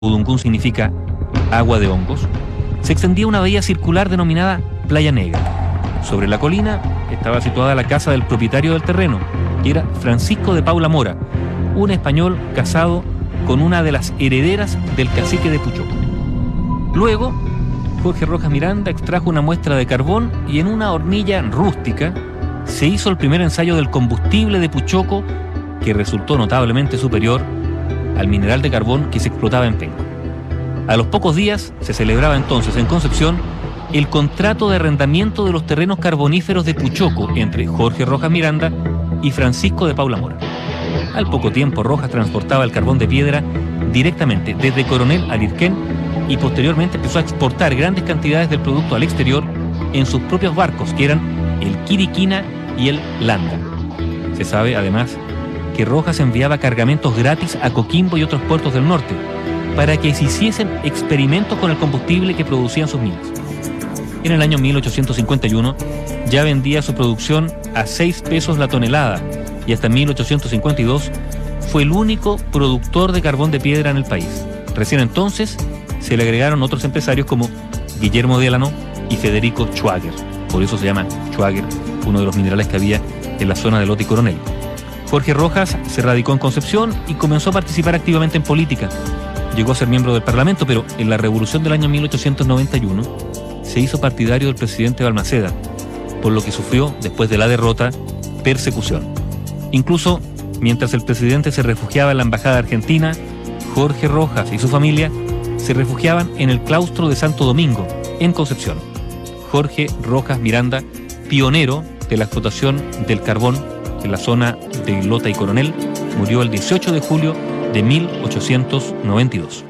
Budungún significa agua de hongos, se extendía una bahía circular denominada Playa Negra. Sobre la colina estaba situada la casa del propietario del terreno, que era Francisco de Paula Mora, un español casado con una de las herederas del cacique de Puchoco. Luego, Jorge Rojas Miranda extrajo una muestra de carbón y en una hornilla rústica se hizo el primer ensayo del combustible de Puchoco, que resultó notablemente superior al mineral de carbón que se explotaba en Penco. A los pocos días se celebraba entonces en Concepción el contrato de arrendamiento de los terrenos carboníferos de Puchoco entre Jorge Rojas Miranda y Francisco de Paula Mora. Al poco tiempo, Rojas transportaba el carbón de piedra directamente desde Coronel a Lirquén y posteriormente empezó a exportar grandes cantidades del producto al exterior en sus propios barcos, que eran el Quiriquina y el Landa. Se sabe, además, que Rojas enviaba cargamentos gratis a Coquimbo y otros puertos del norte para que se hiciesen experimentos con el combustible que producían sus minas. En el año 1851 ya vendía su producción a 6 pesos la tonelada y hasta 1852 fue el único productor de carbón de piedra en el país. Recién entonces se le agregaron otros empresarios como Guillermo Delano y Federico Schwager. Por eso se llama Schwager, uno de los minerales que había en la zona de Lota y Coronel. Jorge Rojas se radicó en Concepción y comenzó a participar activamente en política. Llegó a ser miembro del Parlamento, pero en la revolución del año 1891 se hizo partidario del presidente Balmaceda, por lo que sufrió, después de la derrota, persecución. Incluso, mientras el presidente se refugiaba en la embajada argentina, Jorge Rojas y su familia se refugiaban en el claustro de Santo Domingo, en Concepción. Jorge Rojas Miranda, pionero de la explotación del carbón en la zona de Lota y Coronel, murió el 18 de julio de 1892.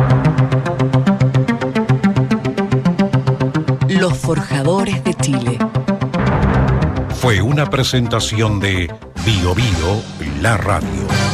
Los Forjadores de Chile. Fue una presentación de Bio Bio, la radio.